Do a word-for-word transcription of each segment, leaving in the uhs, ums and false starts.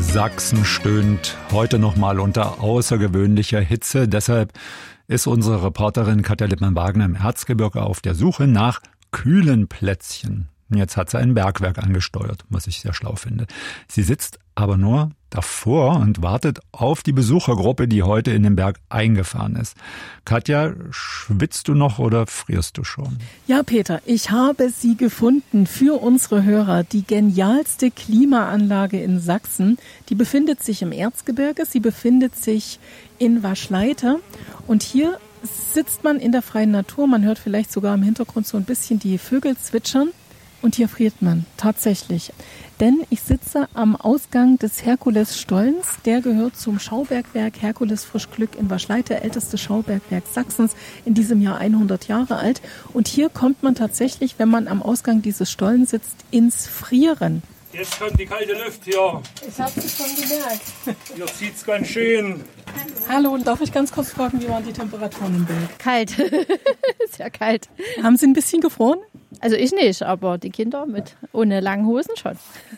Sachsen stöhnt heute noch mal unter außergewöhnlicher Hitze. Deshalb ist unsere Reporterin Katja Lippmann-Wagner im Erzgebirge auf der Suche nach kühlen Plätzchen. Jetzt hat sie ein Bergwerk angesteuert, was ich sehr schlau finde. Sie sitzt aber nur davor und wartet auf die Besuchergruppe, die heute in den Berg eingefahren ist. Katja, schwitzt du noch oder frierst du schon? Ja, Peter, ich habe sie gefunden für unsere Hörer. Die genialste Klimaanlage in Sachsen. Die befindet sich im Erzgebirge. Sie befindet sich in Waschleiter. Und hier sitzt man in der freien Natur. Man hört vielleicht sogar im Hintergrund so ein bisschen die Vögel zwitschern. Und hier friert man tatsächlich. Denn ich sitze am Ausgang des Herkules-Stollens. Der gehört zum Schaubergwerk Herkules Frischglück in Waschleiter, ältestes Schaubergwerk Sachsens, in diesem Jahr hundert Jahre alt. Und hier kommt man tatsächlich, wenn man am Ausgang dieses Stollens sitzt, ins Frieren. Jetzt kommt die kalte Luft hier. Ich habe es schon gemerkt. Hier zieht's ganz schön. Hallo, und darf ich ganz kurz fragen, wie waren die Temperaturen im Berg? Kalt. Sehr kalt. Haben Sie ein bisschen gefroren? Also ich nicht, aber die Kinder mit ohne langen Hosen schon.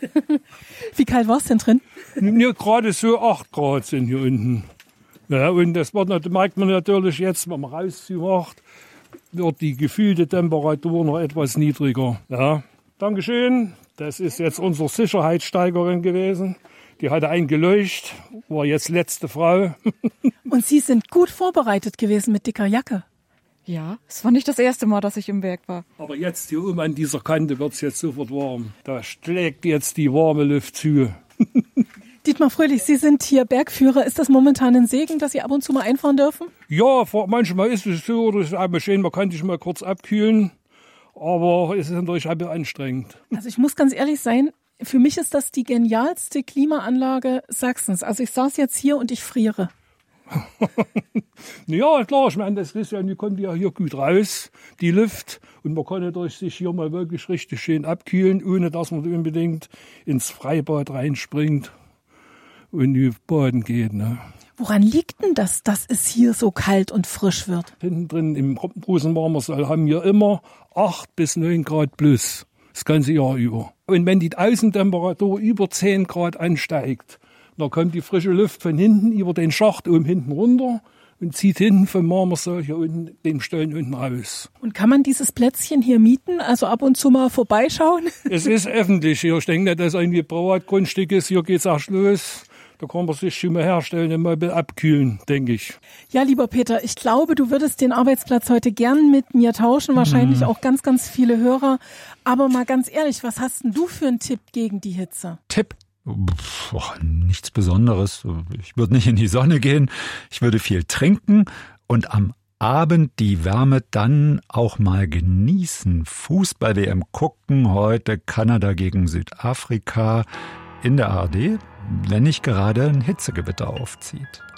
Wie kalt war es denn drin? Ja, gerade so acht Grad sind hier unten. Ja, und das merkt man natürlich jetzt, wenn man rausmacht, wird die gefühlte Temperatur noch etwas niedriger. Ja, Dankeschön. Das ist jetzt unsere Sicherheitssteigerin gewesen. Die hatte eingeleuchtet, war jetzt letzte Frau. Und Sie sind gut vorbereitet gewesen mit dicker Jacke. Ja, es war nicht das erste Mal, dass ich im Berg war. Aber jetzt hier oben an dieser Kante wird es jetzt sofort warm. Da schlägt jetzt die warme Luft zu. Dietmar Fröhlich, Sie sind hier Bergführer. Ist das momentan ein Segen, dass Sie ab und zu mal einfahren dürfen? Ja, manchmal ist es so, das ist einmal schön, man kann sich mal kurz abkühlen. Aber es ist natürlich ein bisschen anstrengend. Also ich muss ganz ehrlich sein, für mich ist das die genialste Klimaanlage Sachsens. Also ich saß jetzt hier und ich friere. Ja, klar, ich meine, das ist ja, die kommt ja hier gut raus, die Luft. Und man kann natürlich sich hier mal wirklich richtig schön abkühlen, ohne dass man unbedingt ins Freibad reinspringt und die baden geht. Ne? Woran liegt denn das, dass es hier so kalt und frisch wird? Hinten drin im großen Marmorsaal haben wir immer acht bis neun Grad plus, das ganze Jahr über. Und wenn die Außentemperatur über zehn Grad ansteigt, dann kommt die frische Luft von hinten über den Schacht oben hinten runter und zieht hinten vom Marmorsaal hier unten den Stollen unten raus. Und kann man dieses Plätzchen hier mieten, also ab und zu mal vorbeischauen? Es ist öffentlich hier. Ich denke nicht, dass es irgendwie Privatgrundstück ist. Hier geht's auch los. Da kann man sich schon mal herstellen und mal abkühlen, denke ich. Ja, lieber Peter, ich glaube, du würdest den Arbeitsplatz heute gern mit mir tauschen. Wahrscheinlich mhm. auch ganz, ganz viele Hörer. Aber mal ganz ehrlich, was hast denn du für einen Tipp gegen die Hitze? Tipp? Puh, nichts Besonderes. Ich würde nicht in die Sonne gehen. Ich würde viel trinken und am Abend die Wärme dann auch mal genießen. Fußball-W M gucken, heute Kanada gegen Südafrika in der A R D, wenn nicht gerade ein Hitzegewitter aufzieht.